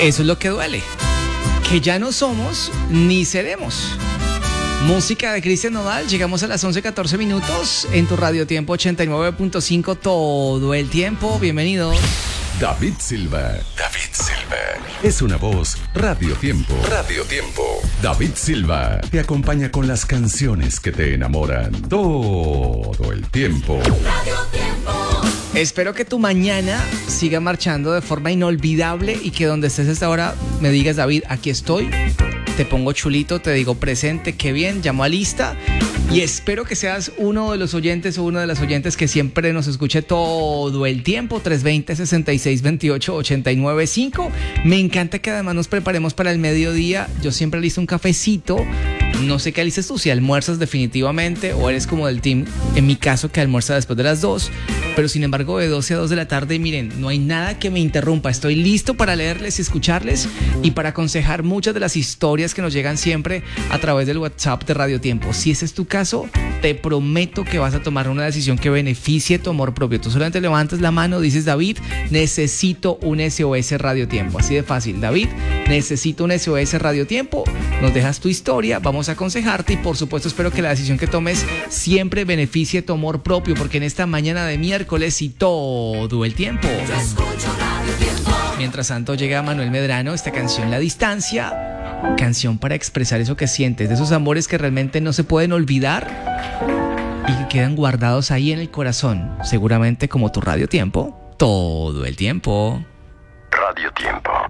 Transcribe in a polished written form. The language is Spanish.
Eso es lo que duele. Que ya no somos ni seremos. Música de Cristian Nodal. Llegamos a las 11:14 minutos en tu Radio Tiempo 89.5 todo el tiempo. Bienvenidos. David Silva. Es una voz Radio Tiempo. David Silva te acompaña con las canciones que te enamoran todo el tiempo. Radio Tiempo. Espero que tu mañana siga marchando de forma inolvidable y que donde estés hasta ahora me digas, David, aquí estoy. Te pongo chulito, te digo presente, qué bien, llamo a lista. Y espero que seas uno de los oyentes o una de las oyentes que siempre nos escuche todo el tiempo. 320-6628-895. Me encanta que además nos preparemos para el mediodía. Yo siempre alisto un cafecito. No sé qué alistes tú, si almuerzas definitivamente o eres como del team, en mi caso, que almuerza después de las 2. Pero sin embargo, de 12 a 2 de la tarde, miren, no hay nada que me interrumpa. Estoy listo para leerles y escucharles y para aconsejar muchas de las historias que nos llegan siempre a través del WhatsApp de Radio Tiempo. Si ese es tu caso, te prometo que vas a tomar una decisión que beneficie tu amor propio. Tú solamente levantas la mano, dices, David, necesito un SOS Radio Tiempo. Así de fácil. David, necesito un SOS Radio Tiempo. Nos dejas tu historia, vamos a aconsejarte y por supuesto espero que la decisión que tomes siempre beneficie tu amor propio, porque en esta mañana de miércoles y todo el tiempo. Yo escucho Radio Tiempo. Mientras tanto llega Manuel Medrano, esta canción La Distancia, canción para expresar eso que sientes, de esos amores que realmente no se pueden olvidar y que quedan guardados ahí en el corazón, seguramente como tu Radio Tiempo, todo el tiempo. Radio Tiempo.